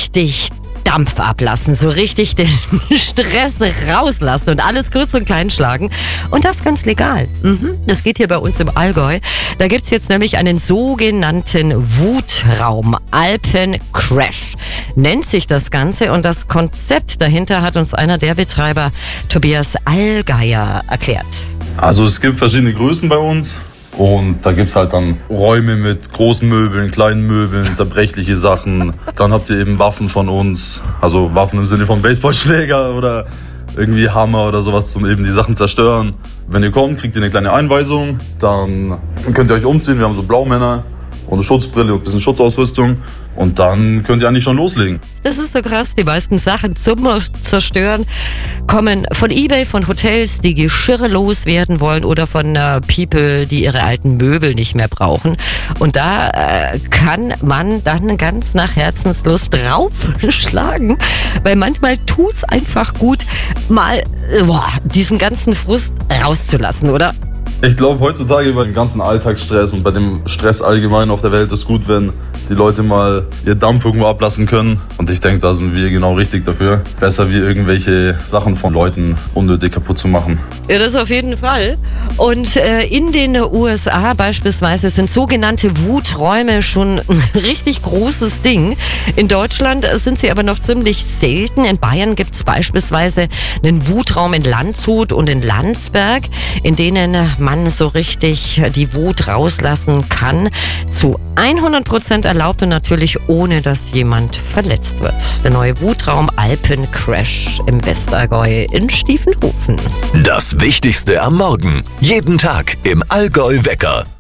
richtig Dampf ablassen, so richtig den Stress rauslassen und alles kurz und klein schlagen. Und das ganz legal. Das geht hier bei uns im Allgäu. Da gibt's jetzt nämlich einen sogenannten Wutraum. Alpencrash nennt sich das Ganze. Und das Konzept dahinter hat uns einer der Betreiber, Tobias Allgeier, erklärt. Also es gibt verschiedene Größen bei uns. Und da gibt's halt dann Räume mit großen Möbeln, kleinen Möbeln, zerbrechliche Sachen. Dann habt ihr eben Waffen von uns, also Waffen im Sinne von Baseballschläger oder irgendwie Hammer oder sowas, um eben die Sachen zerstören. Wenn ihr kommt, kriegt ihr eine kleine Einweisung, dann könnt ihr euch umziehen. Wir haben so Blaumänner und eine Schutzbrille und ein bisschen Schutzausrüstung. Und dann könnt ihr eigentlich schon loslegen. Das ist so krass. Die meisten Sachen zum Zerstören kommen von eBay, von Hotels, die Geschirre loswerden wollen oder von People, die ihre alten Möbel nicht mehr brauchen. Und da kann man dann ganz nach Herzenslust draufschlagen, weil manchmal tut's einfach gut, mal diesen ganzen Frust rauszulassen, oder? Ich glaube, heutzutage bei dem ganzen Alltagsstress und bei dem Stress allgemein auf der Welt ist gut, wenn die Leute mal ihr Dampf irgendwo ablassen können. Und ich denke, da sind wir genau richtig dafür. Besser wie irgendwelche Sachen von Leuten unnötig kaputt zu machen. Ja, das auf jeden Fall. Und in den USA beispielsweise sind sogenannte Wuträume schon ein richtig großes Ding. In Deutschland sind sie aber noch ziemlich selten. In Bayern gibt es beispielsweise einen Wutraum in Landshut und in Landsberg, in denen man so richtig die Wut rauslassen kann. Zu 100% erlaubt und natürlich ohne, dass jemand verletzt wird. Der neue Wutraum Alpencrash im Westallgäu in Stiefenhofen. Das Wichtigste am Morgen. Jeden Tag im Allgäu Wecker.